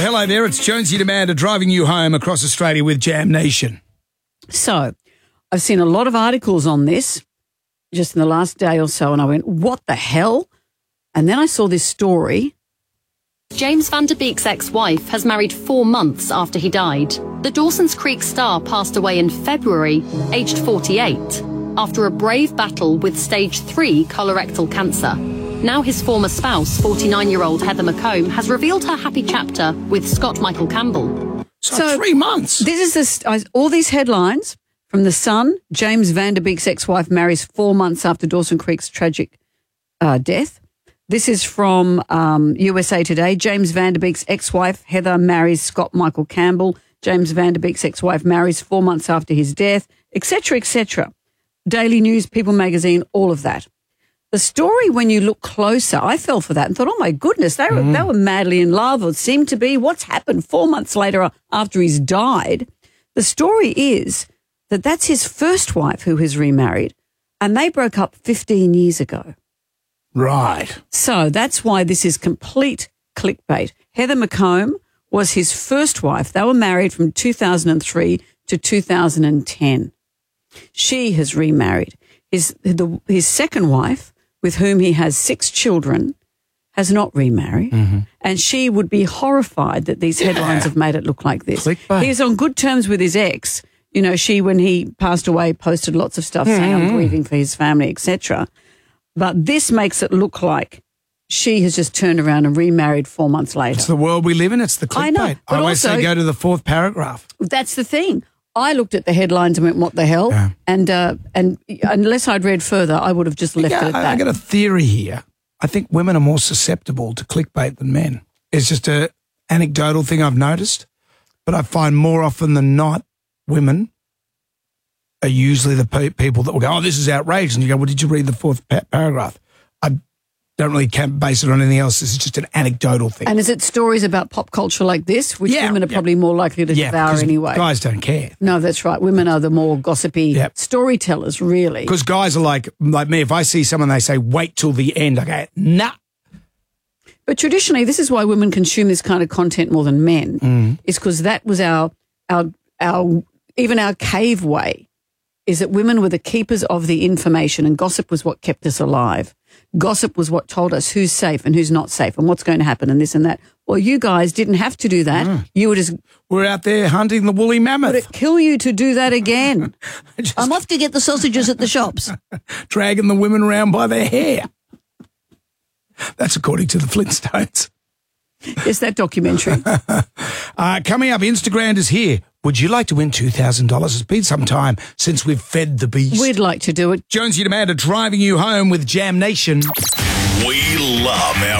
Hello there, it's Jonesy and Amanda driving you home across Australia with Jam Nation. So, I've seen a lot of articles on this just in the last day or so, and I went, what the hell? And then I saw this story. James Van Der Beek's ex-wife has married 4 months after he died. The Dawson's Creek star passed away in February, aged 48, after a brave battle with stage 3 colorectal cancer. Now his former spouse, 49-year-old Heather McComb, has revealed her happy chapter with Scott Michael Campbell. So 3 months. This is all these headlines from The Sun. James Van Der Beek's ex-wife marries 4 months after Dawson Creek's tragic death. This is from USA Today. James Van Der Beek's ex-wife Heather marries Scott Michael Campbell. James Van Der Beek's ex-wife marries 4 months after his death, etc., etc. Daily News, People Magazine, all of that. The story, when you look closer, I fell for that and thought, oh, my goodness, they were madly in love, or seemed to be. What's happened 4 months later after he's died? The story is that that's his first wife who has remarried, and they broke up 15 years ago. Right. So that's why this is complete clickbait. Heather McComb was his first wife. They were married from 2003 to 2010. She has remarried. His second wife, with whom he has 6 children, has not remarried. And she would be horrified that these headlines have made it look like this. Clickbait. He's on good terms with his ex. You know, she, when he passed away, posted lots of stuff saying, I'm grieving for his family, etc. But this makes it look like she has just turned around and remarried 4 months later. It's the world we live in. It's the clickbait. I know, I but always also- say go to the 4th paragraph. That's the thing. I looked at the headlines and went, what the hell? Yeah. And unless I'd read further, I would have just left it at I that. got a theory here. I think women are more susceptible to clickbait than men. It's just an anecdotal thing I've noticed. But I find more often than not, women are usually the people that will go, oh, this is outrageous. And you go, well, did you read the 4th paragraph? I don't really base it on anything else. This is just an anecdotal thing. And is it stories about pop culture like this, which Yeah, women are yeah. probably more likely to devour 'cause anyway? guys don't care. No, that's right. Women are the more gossipy storytellers, really. Because guys are like me. If I see someone, they say, wait till the end. I go, nah. But traditionally, this is why women consume this kind of content more than men, is because that was our even our cave way, is that women were the keepers of the information, and gossip was what kept us alive. Gossip was what told us who's safe and who's not safe and what's going to happen and this and that. Well, you guys didn't have to do that. You were just... We're out there hunting the woolly mammoth. Would it kill you to do that again? I'm off to get the sausages at the shops. Dragging the women around by their hair. That's according to the Flintstones. Yes, that documentary. Coming up, Instagram is here. Would you like to win $2,000? It's been some time since we've fed the beast. We'd like to do it. Jonesy and Amanda driving you home with Jam Nation. We love our